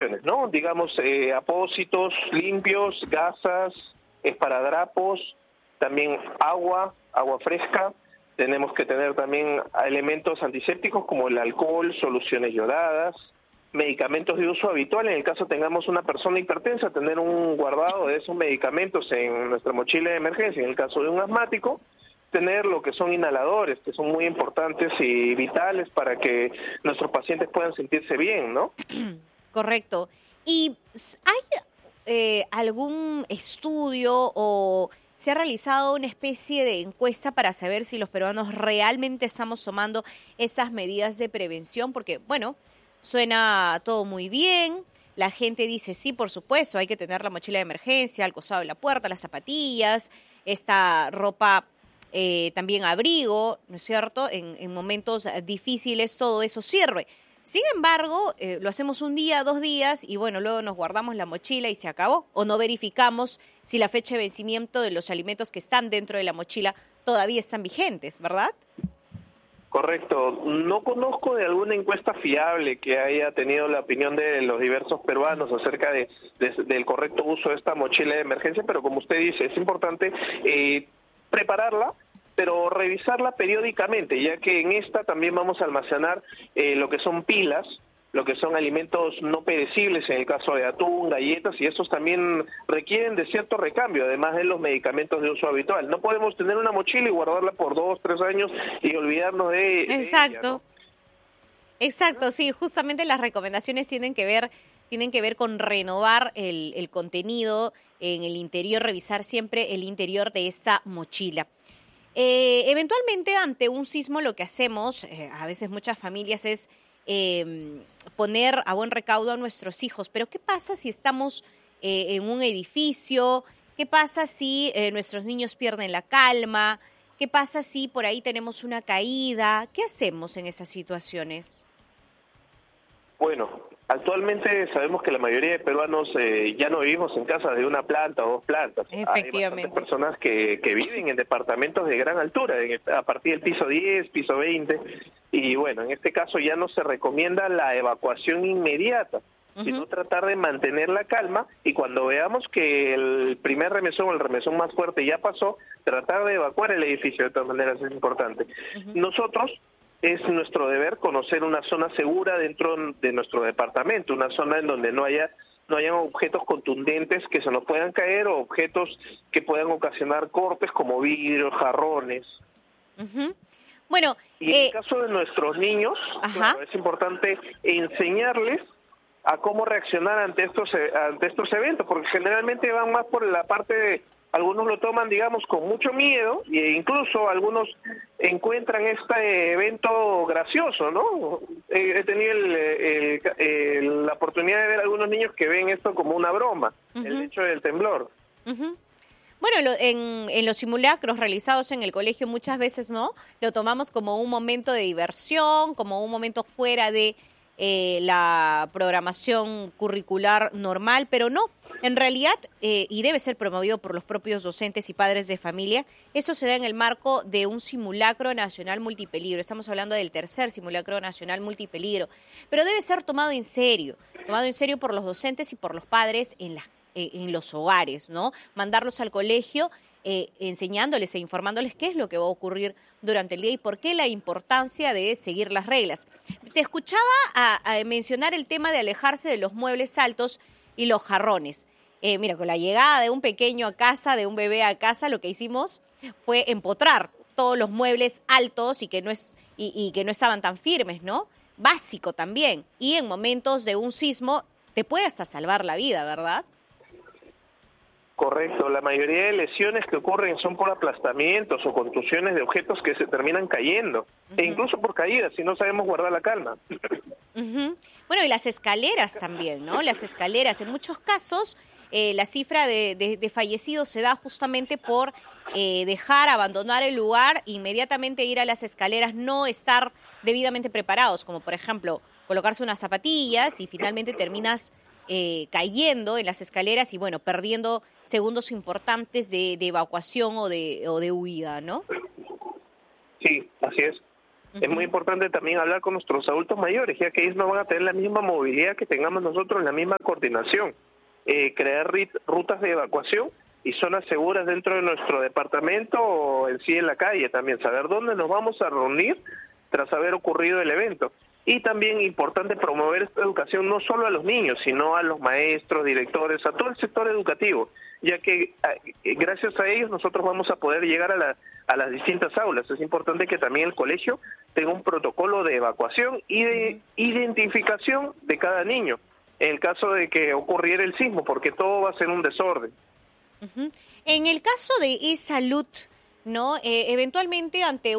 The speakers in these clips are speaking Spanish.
cuestiones, ¿no? Digamos, apósitos limpios, gasas, esparadrapos, también agua fresca. Tenemos que tener también elementos antisépticos como el alcohol, soluciones yodadas, medicamentos de uso habitual. En el caso tengamos una persona hipertensa, tener un guardado de esos medicamentos en nuestra mochila de emergencia. En el caso de un asmático, tener lo que son inhaladores, que son muy importantes y vitales para que nuestros pacientes puedan sentirse bien, ¿no? Correcto. ¿Y hay algún estudio o se ha realizado una especie de encuesta para saber si los peruanos realmente estamos tomando estas medidas de prevención? Porque, bueno, suena todo muy bien. La gente dice, sí, por supuesto, hay que tener la mochila de emergencia al costado de la puerta, las zapatillas, esta ropa, también abrigo, ¿no es cierto? En momentos difíciles todo eso sirve. Sin embargo, lo hacemos un día, 2 días y bueno, luego nos guardamos la mochila y se acabó. O no verificamos si la fecha de vencimiento de los alimentos que están dentro de la mochila todavía están vigentes, ¿verdad? Correcto. No conozco de alguna encuesta fiable que haya tenido la opinión de los diversos peruanos acerca del correcto uso de esta mochila de emergencia, pero como usted dice, es importante prepararla, pero revisarla periódicamente, ya que en esta también vamos a almacenar lo que son pilas, lo que son alimentos no perecibles, en el caso de atún, galletas, y estos también requieren de cierto recambio, además de los medicamentos de uso habitual. No podemos tener una mochila y guardarla por 2, 3 años y olvidarnos de Exacto. ella, ¿no? Exacto, sí, justamente las recomendaciones tienen que ver con renovar el contenido en el interior, revisar siempre el interior de esa mochila. Eventualmente, ante un sismo, lo que hacemos, a veces muchas familias, es poner a buen recaudo a nuestros hijos. Pero ¿qué pasa si estamos en un edificio? ¿Qué pasa si nuestros niños pierden la calma? ¿Qué pasa si por ahí tenemos una caída? ¿Qué hacemos en esas situaciones? Bueno, actualmente sabemos que la mayoría de peruanos ya no vivimos en casas de una planta o 2 plantas. Efectivamente. Hay personas que viven en departamentos de gran altura, a partir del piso 10, piso 20, y bueno, en este caso ya no se recomienda la evacuación inmediata, sino tratar de mantener la calma, y cuando veamos que el primer remesón o el remesón más fuerte ya pasó, tratar de evacuar el edificio. De todas maneras es importante. Nosotros, es nuestro deber conocer una zona segura dentro de nuestro departamento, una zona en donde no hayan objetos contundentes que se nos puedan caer o objetos que puedan ocasionar cortes como vidrios, jarrones. Bueno, y en el caso de nuestros niños, claro, es importante enseñarles a cómo reaccionar ante estos eventos, porque generalmente van más por la parte de, algunos lo toman, digamos, con mucho miedo, e incluso algunos encuentran este evento gracioso, ¿no? He tenido la oportunidad de ver a algunos niños que ven esto como una broma, el hecho del temblor. Bueno, en los simulacros realizados en el colegio muchas veces, ¿no?, lo tomamos como un momento de diversión, como un momento fuera de la programación curricular normal, pero no, en realidad, y debe ser promovido por los propios docentes y padres de familia, eso se da en el marco de un simulacro nacional multipeligro. Estamos hablando del tercer simulacro nacional multipeligro, pero debe ser tomado en serio por los docentes y por los padres en los hogares, ¿no? Mandarlos al colegio enseñándoles e informándoles qué es lo que va a ocurrir durante el día y por qué la importancia de seguir las reglas. Te escuchaba a mencionar el tema de alejarse de los muebles altos y los jarrones. Mira, con la llegada de un pequeño a casa, de un bebé a casa, lo que hicimos fue empotrar todos los muebles altos y que no estaban tan firmes, ¿no? Básico también. Y en momentos de un sismo te puede hasta salvar la vida, ¿verdad? Correcto, la mayoría de lesiones que ocurren son por aplastamientos o contusiones de objetos que se terminan cayendo, e incluso por caídas, si no sabemos guardar la calma. Bueno, y las escaleras también, ¿no? Las escaleras, en muchos casos, la cifra de fallecidos se da justamente por abandonar el lugar, inmediatamente ir a las escaleras, no estar debidamente preparados, como por ejemplo, colocarse unas zapatillas y finalmente terminas cayendo en las escaleras y, bueno, perdiendo segundos importantes de evacuación o de huida, ¿no? Sí, así es. Es muy importante también hablar con nuestros adultos mayores, ya que ellos no van a tener la misma movilidad que tengamos nosotros, la misma coordinación. Crear rutas de evacuación y zonas seguras dentro de nuestro departamento o en sí en la calle también, saber dónde nos vamos a reunir tras haber ocurrido el evento. Y también importante promover esta educación no solo a los niños, sino a los maestros, directores, a todo el sector educativo, ya que gracias a ellos nosotros vamos a poder llegar a las distintas aulas. Es importante que también el colegio tenga un protocolo de evacuación y de identificación de cada niño, en el caso de que ocurriera el sismo, porque todo va a ser un desorden. En el caso de e-salud, ¿no? Eventualmente ante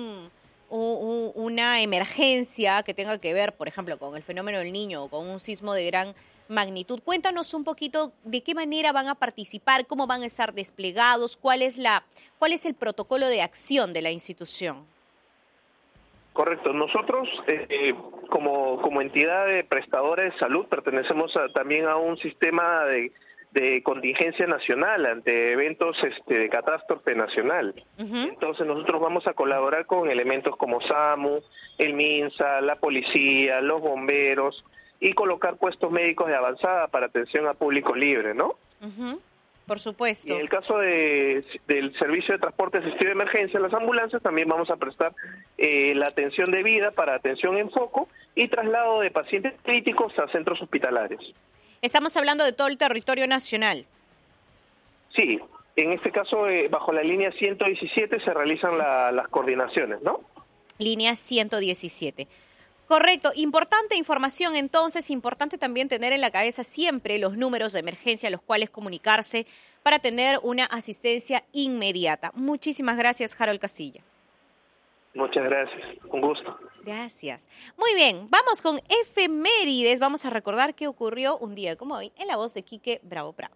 una emergencia que tenga que ver, por ejemplo, con el fenómeno del Niño o con un sismo de gran magnitud, cuéntanos un poquito de qué manera van a participar, cómo van a estar desplegados, cuál es el protocolo de acción de la institución. Correcto. Nosotros, como entidad de prestadora de salud, pertenecemos también a un sistema de contingencia nacional ante eventos de catástrofe nacional. Entonces nosotros vamos a colaborar con elementos como SAMU, el MINSA, la policía, los bomberos y colocar puestos médicos de avanzada para atención a público libre, ¿no? Por supuesto. Y en el caso del servicio de transporte asistido de emergencia, las ambulancias, también vamos a prestar la atención debida para atención en foco y traslado de pacientes críticos a centros hospitalarios. Estamos hablando de todo el territorio nacional. Sí, en este caso, bajo la línea 117 se realizan las coordinaciones, ¿no? Línea 117. Correcto. Importante información, entonces, importante también tener en la cabeza siempre los números de emergencia a los cuales comunicarse para tener una asistencia inmediata. Muchísimas gracias, Harold Casilla. Muchas gracias, un gusto. Gracias. Muy bien, vamos con efemérides. Vamos a recordar qué ocurrió un día como hoy en la voz de Quique Bravo Prado.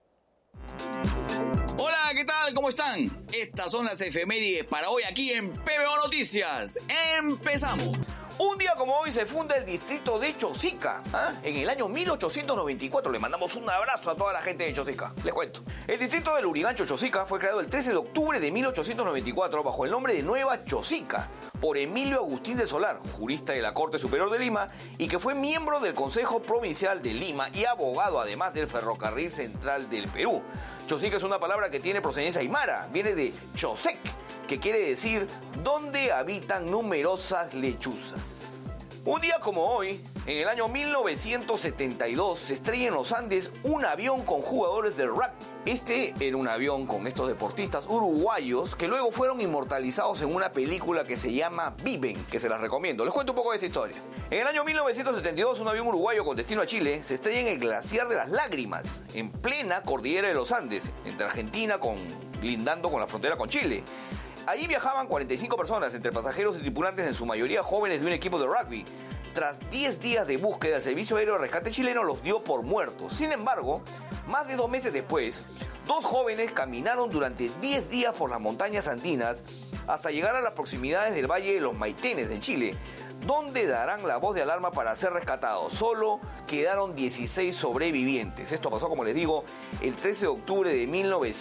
Hola, ¿qué tal? ¿Cómo están? Estas son las efemérides para hoy aquí en PBO Noticias. ¡Empezamos! Un día como hoy se funda el distrito de Chosica, en el año 1894. Le mandamos un abrazo a toda la gente de Chosica. Les cuento. El distrito del Lurigancho Chosica fue creado el 13 de octubre de 1894 bajo el nombre de Nueva Chosica por Emilio Agustín de Solar, jurista de la Corte Superior de Lima y que fue miembro del Consejo Provincial de Lima y abogado además del Ferrocarril Central del Perú. Chosica es una palabra que tiene procedencia aymara, viene de Chosec, que quiere decir donde habitan numerosas lechuzas. Un día como hoy, en el año 1972, se estrella en los Andes un avión con jugadores de rugby. Este era un avión con estos deportistas uruguayos que luego fueron inmortalizados en una película que se llama Viven, que se las recomiendo. Les cuento un poco de esa historia. En el año 1972, un avión uruguayo con destino a Chile se estrella en el glaciar de las Lágrimas, en plena cordillera de los Andes, entre Argentina lindando con la frontera con Chile. Allí viajaban 45 personas, entre pasajeros y tripulantes, en su mayoría jóvenes de un equipo de rugby. Tras 10 días de búsqueda, el Servicio Aéreo de Rescate chileno los dio por muertos. Sin embargo, más de 2 meses después, 2 jóvenes caminaron durante 10 días por las montañas andinas hasta llegar a las proximidades del Valle de los Maitenes, en Chile, donde darán la voz de alarma para ser rescatados. Solo quedaron 16 sobrevivientes. Esto pasó, como les digo, el 13 de octubre de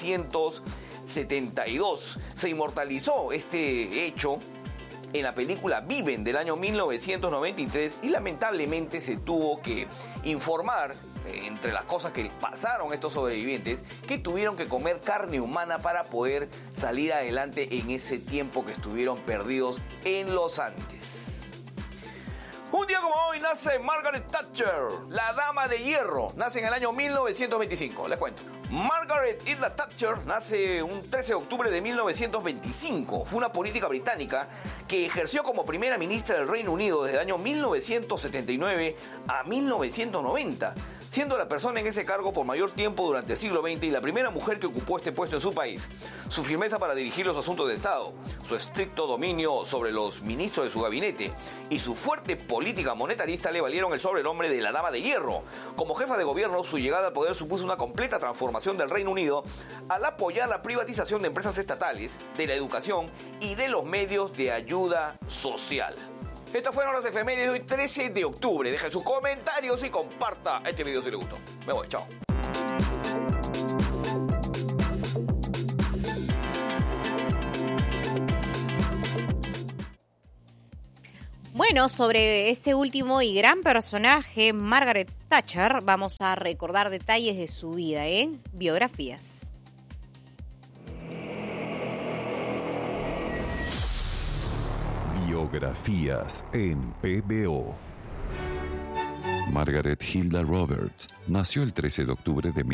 1972. Se inmortalizó este hecho en la película Viven del año 1993 y lamentablemente se tuvo que informar, entre las cosas que pasaron estos sobrevivientes, que tuvieron que comer carne humana para poder salir adelante en ese tiempo que estuvieron perdidos en los Andes. Un día como hoy nace Margaret Thatcher, la dama de hierro. Nace en el año 1925, les cuento. Margaret Isla Thatcher nace un 13 de octubre de 1925. Fue una política británica que ejerció como primera ministra del Reino Unido desde el año 1979 a 1990, siendo la persona en ese cargo por mayor tiempo durante el siglo XX y la primera mujer que ocupó este puesto en su país. Su firmeza para dirigir los asuntos de Estado, su estricto dominio sobre los ministros de su gabinete y su fuerte política monetarista le valieron el sobrenombre de la Dama de Hierro. Como jefa de gobierno, su llegada al poder supuso una completa transformación del Reino Unido al apoyar la privatización de empresas estatales, de la educación y de los medios de ayuda social. Estas fueron las efemérides de hoy, 13 de octubre. Dejen sus comentarios y comparta este video si les gustó. Me voy, chao. Bueno, sobre ese último y gran personaje, Margaret Thatcher, vamos a recordar detalles de su vida en Biografías. Biografías en PBO. Margaret Hilda Roberts nació el 13 de octubre de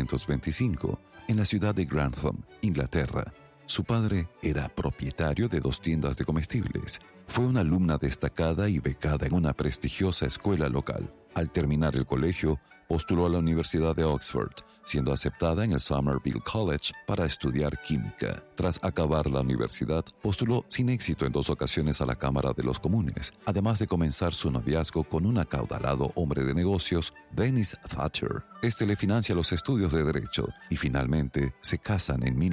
1925 en la ciudad de Grantham, Inglaterra. Su padre era propietario de 2 tiendas de comestibles. Fue una alumna destacada y becada en una prestigiosa escuela local. Al terminar el colegio, postuló a la Universidad de Oxford, siendo aceptada en el Somerville College para estudiar química. Tras acabar la universidad, postuló sin éxito en 2 ocasiones a la Cámara de los Comunes, además de comenzar su noviazgo con un acaudalado hombre de negocios, Dennis Thatcher. Este le financia los estudios de Derecho y finalmente se casan en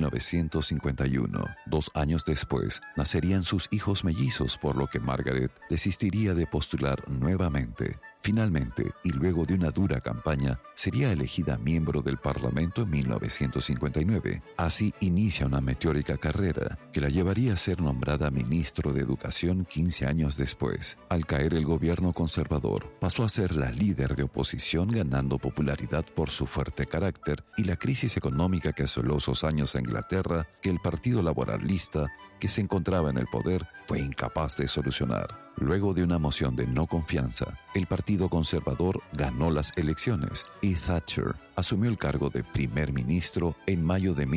1951. 2 años después, nacerían sus hijos mellizos, por lo que Margaret desistiría de postular nuevamente. Finalmente, y luego de una dura campaña, sería elegida miembro del Parlamento en 1959. Así inicia una meteórica carrera que la llevaría a ser nombrada ministro de Educación 15 años después. Al caer el gobierno conservador, pasó a ser la líder de oposición, ganando popularidad por su fuerte carácter y la crisis económica que asoló esos años a Inglaterra, que el Partido Laboralista, que se encontraba en el poder, fue incapaz de solucionar. Luego de una moción de no confianza, el Partido Conservador ganó las elecciones y Thatcher asumió el cargo de primer ministro en mayo de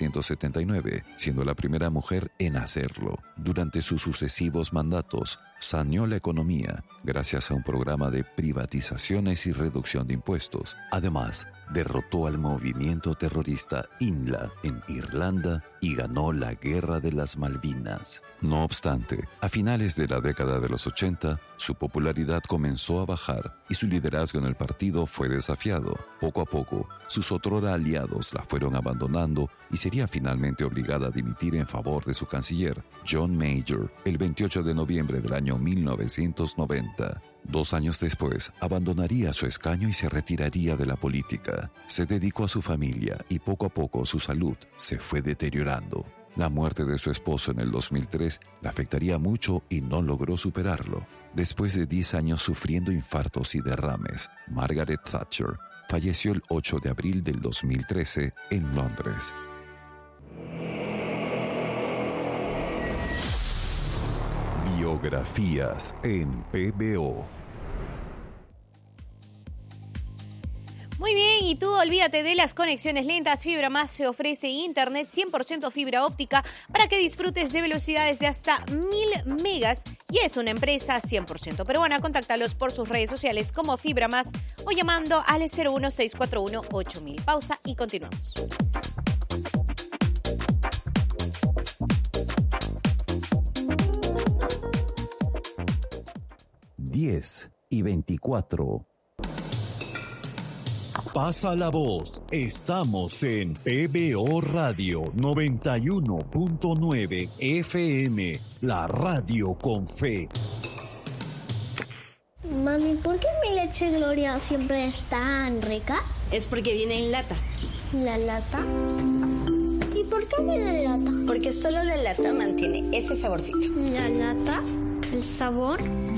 1979, siendo la primera mujer en hacerlo. Durante sus sucesivos mandatos, saneó la economía gracias a un programa de privatizaciones y reducción de impuestos. Además, derrotó al movimiento terrorista INLA en Irlanda y ganó la Guerra de las Malvinas. No obstante, a finales de la década de los 80, su popularidad comenzó a bajar y su liderazgo en el partido fue desafiado. Poco a poco, sus otrora aliados la fueron abandonando y sería finalmente obligada a dimitir en favor de su canciller, John Major, el 28 de noviembre del año 1990. 2 años después, abandonaría su escaño y se retiraría de la política. Se dedicó a su familia y poco a poco su salud se fue deteriorando. La muerte de su esposo en el 2003 la afectaría mucho y no logró superarlo. Después de 10 años sufriendo infartos y derrames, Margaret Thatcher falleció el 8 de abril del 2013 en Londres. Biografías en PBO. Muy bien, y tú olvídate de las conexiones lentas. Fibra Más se ofrece internet 100% fibra óptica para que disfrutes de velocidades de hasta 1000 megas y es una empresa 100% peruana. Contáctalos por sus redes sociales como Fibra Más o llamando al 01641-8000. Pausa y continuamos. Diez y 24. Pasa la voz. Estamos en PBO Radio 91.9 FM, la radio con fe. Mami, ¿por qué mi leche Gloria siempre es tan rica? Es porque viene en lata. ¿La lata? ¿Y por qué viene en lata? Porque solo la lata mantiene ese saborcito. ¿La lata? ¿El sabor?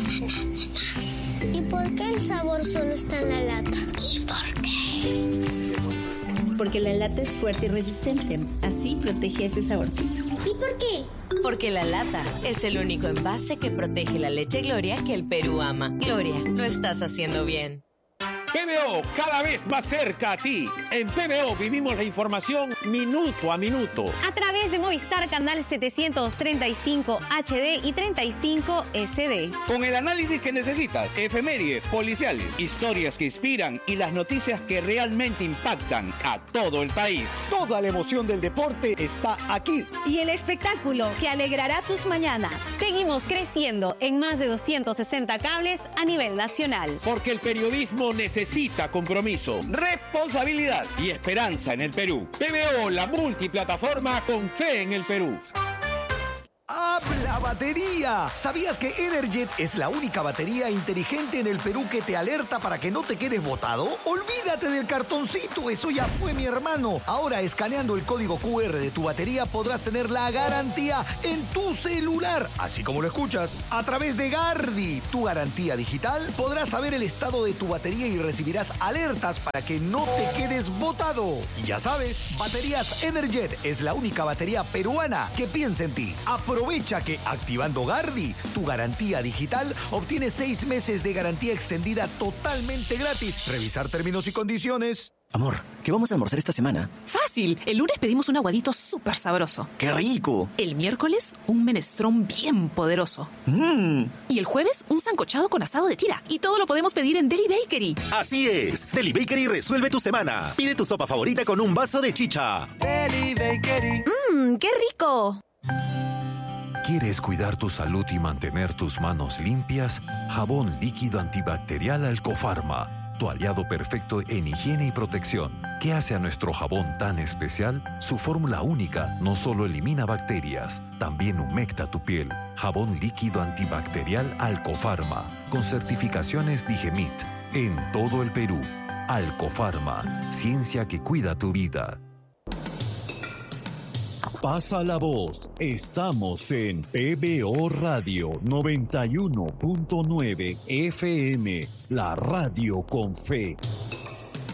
¿Y por qué el sabor solo está en la lata? ¿Y por qué? Porque la lata es fuerte y resistente. Así protege ese saborcito. ¿Y por qué? Porque la lata es el único envase que protege la leche Gloria que el Perú ama. Gloria, lo estás haciendo bien. PBO, cada vez más cerca a ti. En PBO vivimos la información minuto a minuto. A través de Movistar Canal 735 HD y 35 SD. Con el análisis que necesitas, efemérides, policiales, historias que inspiran y las noticias que realmente impactan a todo el país. Toda la emoción del deporte está aquí. Y el espectáculo que alegrará tus mañanas. Seguimos creciendo en más de 260 cables a nivel nacional. Porque el periodismo necesita compromiso, responsabilidad y esperanza en el Perú. PBO, la multiplataforma con fe en el Perú. Habla ¡La batería! ¿Sabías que Energet es la única batería inteligente en el Perú que te alerta para que no te quedes botado? Olvídate del cartoncito, eso ya fue, mi hermano. Ahora, escaneando el código QR de tu batería, podrás tener la garantía en tu celular, así como lo escuchas. A través de Gardi, tu garantía digital, podrás saber el estado de tu batería y recibirás alertas para que no te quedes botado. Y ya sabes, Baterías Energet es la única batería peruana que piensa en ti. Aprovecha que activando Gardi, tu garantía digital, obtienes 6 meses de garantía extendida totalmente gratis. Revisar términos y condiciones. Amor, ¿qué vamos a almorzar esta semana? ¡Fácil! El lunes pedimos un aguadito súper sabroso. ¡Qué rico! El miércoles, un menestrón bien poderoso. Y el jueves, un sancochado con asado de tira. Y todo lo podemos pedir en Deli Bakery. Así es. Deli Bakery resuelve tu semana. Pide tu sopa favorita con un vaso de chicha. Deli Bakery. ¡Qué rico! ¿Quieres cuidar tu salud y mantener tus manos limpias? Jabón líquido antibacterial Alcofarma, tu aliado perfecto en higiene y protección. ¿Qué hace a nuestro jabón tan especial? Su fórmula única no solo elimina bacterias, también humecta tu piel. Jabón líquido antibacterial Alcofarma, con certificaciones Digemit, en todo el Perú. Alcofarma, ciencia que cuida tu vida. Pasa la voz. Estamos en PBO Radio 91.9 FM, la radio con fe.